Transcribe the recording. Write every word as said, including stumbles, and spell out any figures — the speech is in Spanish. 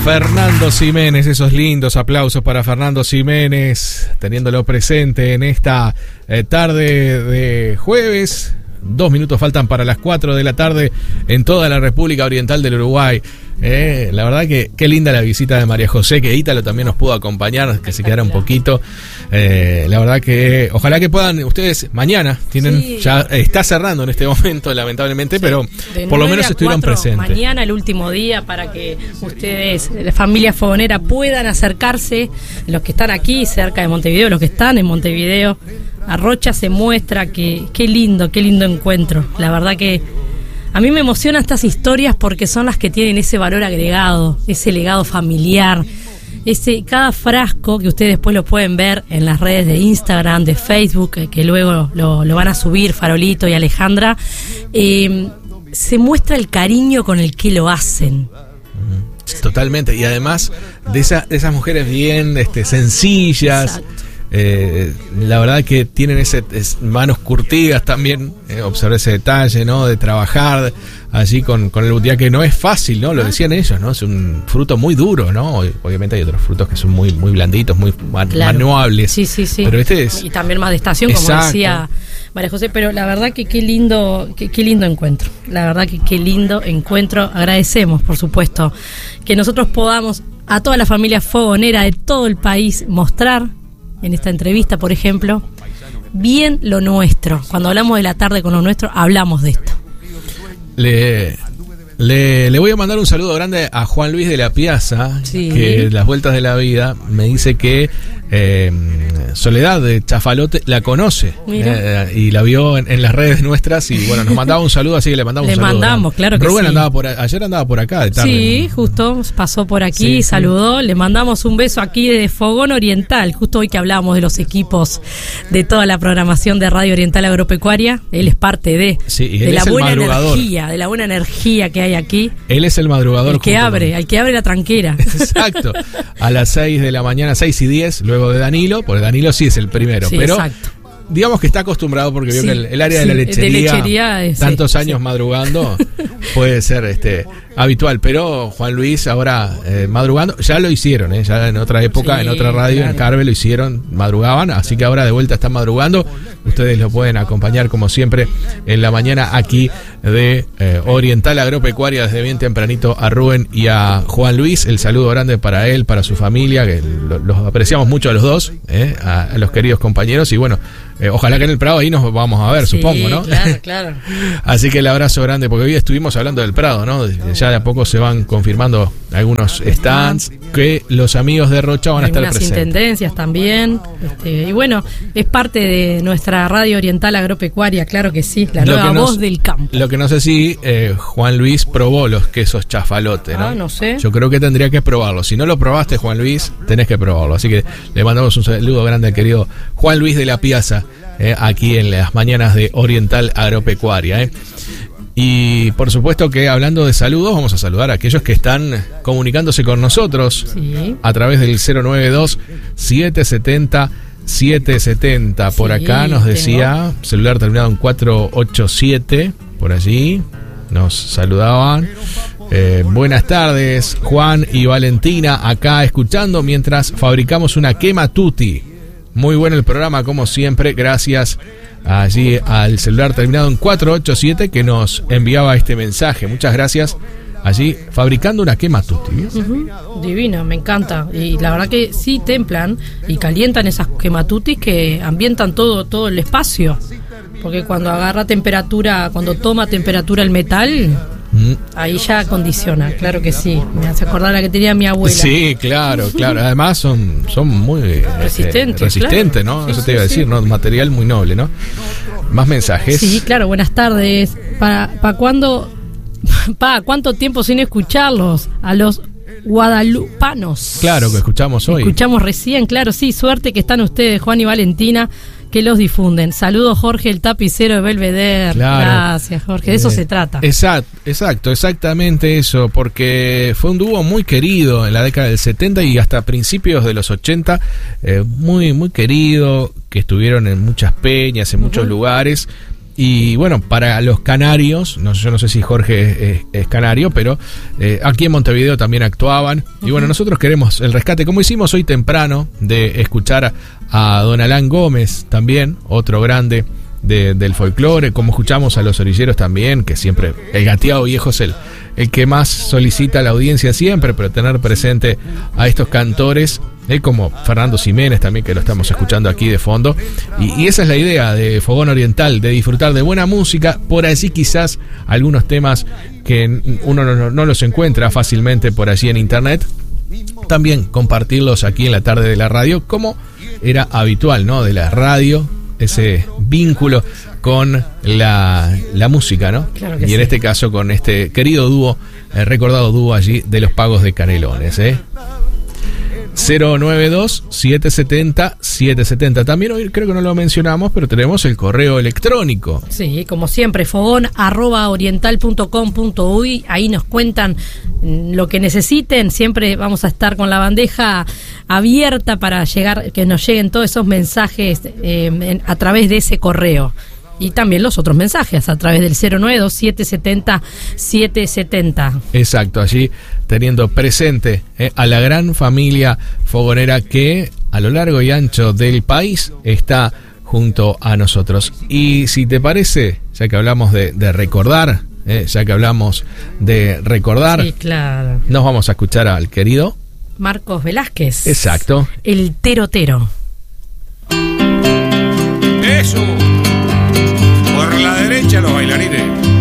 Fernando Ximénez, esos lindos aplausos para Fernando Ximénez, teniéndolo presente en esta eh, tarde de jueves. Dos minutos faltan para las cuatro de la tarde en toda la República Oriental del Uruguay. Eh, la verdad que qué linda la visita de María José, que Ítalo también nos pudo acompañar, que se quedara un poquito. Eh, la verdad que ojalá que puedan ustedes mañana, tienen sí. ya está cerrando en este momento lamentablemente, sí. pero de por lo menos estuvieron presentes. Mañana el último día para que ustedes, la familia fogonera, puedan acercarse, los que están aquí cerca de Montevideo, los que están en Montevideo. A Rocha se muestra que qué lindo, qué lindo encuentro. La verdad que a mí me emocionan estas historias porque son las que tienen ese valor agregado, ese legado familiar, ese cada frasco que ustedes después lo pueden ver en las redes de Instagram, de Facebook, que, que luego lo, lo van a subir Farolito y Alejandra. Eh, se muestra el cariño con el que lo hacen. Totalmente, y además de, esa, de esas mujeres bien este, sencillas. Exacto. Eh, la verdad que tienen ese es, manos curtidas también, eh, observar ese detalle, ¿no? De trabajar allí con, con el butiá, que no es fácil, ¿no? Lo decían ellos, ¿no? Es un fruto muy duro, ¿no? Obviamente hay otros frutos que son muy, muy blanditos, muy man- claro. manuables. Sí, sí, sí. Pero este es... Y también más de estación, como Exacto. decía María José, pero la verdad que qué lindo, qué, qué lindo encuentro. La verdad que qué lindo encuentro. Agradecemos, por supuesto, que nosotros podamos a toda la familia fogonera de todo el país mostrar en esta entrevista, por ejemplo, bien lo nuestro. Cuando hablamos de la tarde con lo nuestro, hablamos de esto. Le, le, le voy a mandar un saludo grande a Juan Luis de la Piazza, sí. que Las Vueltas de la Vida me dice que eh, Soledad de Chafalote la conoce eh, y la vio en, en las redes nuestras y bueno, nos mandaba un saludo, así que le mandamos le un saludo. Le mandamos, claro que Rubén sí. andaba por, ayer andaba por acá de tarde. Sí, ¿no? justo pasó por aquí, sí, saludó, sí. Le mandamos un beso aquí de Fogón Oriental, justo hoy que hablábamos de los equipos de toda la programación de Radio Oriental Agropecuaria, él es parte de, sí, y de él la es el buena madrugador. energía, de la buena energía que hay aquí. Él es el madrugador. El que abre, el que abre la tranquera. Exacto, a las seis de la mañana, seis y diez, luego de Danilo, porque Danilo sí es el primero, sí, pero exacto. digamos que está acostumbrado porque vio sí, que el, el área sí, de la lechería, de lechería es, tantos sí, años sí. madrugando puede ser este habitual, pero Juan Luis ahora eh, madrugando, ya lo hicieron, eh, ya en otra época, sí, en otra radio, claro. en Carve lo hicieron, madrugaban, así que ahora de vuelta están madrugando, ustedes lo pueden acompañar como siempre en la mañana aquí de eh, Oriental Agropecuaria, desde bien tempranito a Rubén y a Juan Luis, el saludo grande para él, para su familia, que lo, los apreciamos mucho a los dos, eh, a, a los queridos compañeros, y bueno, eh, ojalá que en el Prado ahí nos vamos a ver, sí, supongo, ¿no? Claro, claro. Así que el abrazo grande, porque hoy estuvimos hablando del Prado, ¿no? Ya de a poco se van confirmando algunos stands que los amigos de Rocha van a estar presentes. Algunas intendencias también. Este, y bueno, es parte de nuestra Radio Oriental Agropecuaria, claro que sí, la nueva voz del campo. Lo que no sé si eh, Juan Luis probó los quesos Chafalote, ¿no? Ah, no sé. Yo creo que tendría que probarlo. Si no lo probaste, Juan Luis, tenés que probarlo. Así que le mandamos un saludo grande al querido Juan Luis de la Piazza, eh, aquí en las mañanas de Oriental Agropecuaria, eh. Y por supuesto que hablando de saludos, vamos a saludar a aquellos que están comunicándose con nosotros sí. a través del cero nueve dos, siete siete cero, siete siete cero. Por sí, acá nos decía, tengo. celular terminado en cuatro ocho siete, por allí nos saludaban. Eh, buenas tardes, Juan y Valentina, acá escuchando mientras fabricamos una quema tutti. Muy bueno el programa, como siempre, gracias allí al celular terminado en cuatro ocho siete que nos enviaba este mensaje. Muchas gracias. Allí fabricando una quema tutti. Uh-huh. Divino, me encanta. Y la verdad que sí templan y calientan esas quematutis que ambientan todo, todo el espacio. Porque cuando agarra temperatura, cuando toma temperatura el metal, mm. ahí ya condiciona, claro que sí. Me hace acordar a la que tenía mi abuela. Sí, claro, claro. Además son, son muy resistentes, eh, resistentes, claro. ¿no? Sí, Eso sí, te iba a decir, sí. ¿no? Material muy noble, ¿no? Más mensajes. Sí, claro, buenas tardes. ¿Para, para cuándo? Pa, ¿cuánto tiempo sin escucharlos? A los guadalupanos. Claro, que escuchamos hoy. Escuchamos recién, claro, sí. Suerte que están ustedes, Juan y Valentina, que los difunden. Saludos, Jorge, el tapicero de Belvedere. Claro. Gracias, Jorge. De eso eh, se trata. Exacto, exacto, exactamente eso. Porque fue un dúo muy querido en la década del setenta y hasta principios de los ochenta. Eh, muy, muy querido, que estuvieron en muchas peñas, en uh-huh. muchos lugares. Y bueno, para los canarios, no, yo no sé si Jorge es, es, es canario, pero eh, aquí en Montevideo también actuaban. Uh-huh. Y bueno, nosotros queremos el rescate, como hicimos hoy temprano, de escuchar a, a don Alán Gómez también, otro grande de, del folclore, como escuchamos a los orilleros también, que siempre, el gateado viejo es el, el que más solicita a la audiencia siempre, pero tener presente a estos cantores, eh, como Fernando Ximénez también, que lo estamos escuchando aquí de fondo, y, y esa es la idea de Fogón Oriental, de disfrutar de buena música, por allí quizás algunos temas que uno no, no los encuentra fácilmente por allí en internet, también compartirlos aquí en la tarde de la radio, como era habitual, ¿no? De la radio, ese vínculo con la, la música, ¿no? Claro que y en sí. Este caso con este querido dúo, eh, recordado dúo allí de los Pagos de Canelones, ¿eh? cero nueve dos, siete siete cero, siete siete cero. También hoy creo que no lo mencionamos, pero tenemos el correo electrónico. Sí, como siempre, fogón arroba oriental punto com punto uy. Ahí nos cuentan lo que necesiten. Siempre vamos a estar con la bandeja abierta para llegar, que nos lleguen todos esos mensajes eh, en, a través de ese correo. Y también los otros mensajes a través del cero nueve dos, siete siete cero, siete siete cero. Exacto, allí teniendo presente eh, a la gran familia fogonera que a lo largo y ancho del país está junto a nosotros. Y si te parece, ya que hablamos de, de recordar, eh, ya que hablamos de recordar, sí, claro, nos vamos a escuchar al querido Marcos Velázquez. Exacto. El Tero Tero. Eso. Por la derecha los bailarines.